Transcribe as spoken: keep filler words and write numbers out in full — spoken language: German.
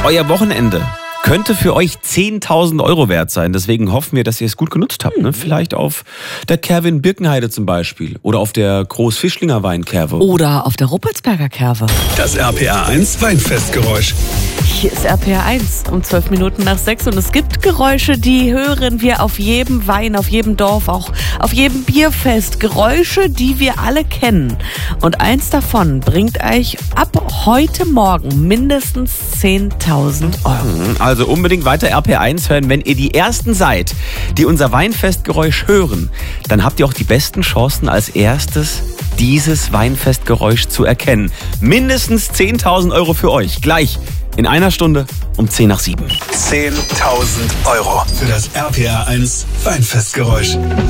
Euer Wochenende könnte für euch zehntausend Euro wert sein. Deswegen hoffen wir, dass ihr es gut genutzt habt. Ne? Vielleicht auf der Kerwin-Birkenheide zum Beispiel. Oder auf der Groß-Fischlinger Weinkerwe. Oder auf der Ruppertsberger Kerwe. Das R P R eins Weinfestgeräusch. Hier ist R P R eins um zwölf Minuten nach sechs und es gibt Geräusche, die hören wir auf jedem Wein, auf jedem Dorf, auch auf jedem Bierfest. Geräusche, die wir alle kennen. Und eins davon bringt euch ab heute Morgen mindestens zehntausend Euro. Also unbedingt weiter R P R eins hören. Wenn ihr die Ersten seid, die unser Weinfestgeräusch hören, dann habt ihr auch die besten Chancen, als erstes dieses Weinfestgeräusch zu erkennen. Mindestens zehntausend Euro für euch. Gleich in einer Stunde um zehn nach sieben. zehntausend Euro für das R P R eins Weinfestgeräusch.